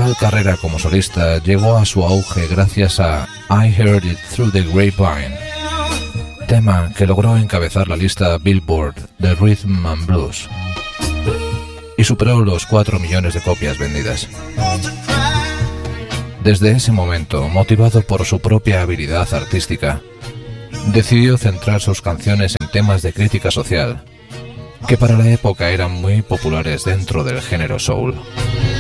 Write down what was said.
tal carrera como solista llegó a su auge gracias a I Heard It Through the Grapevine, tema que logró encabezar la lista Billboard de Rhythm and Blues y superó los 4 millones de copias vendidas. Desde ese momento, motivado por su propia habilidad artística, decidió centrar sus canciones en temas de crítica social, que para la época eran muy populares dentro del género soul.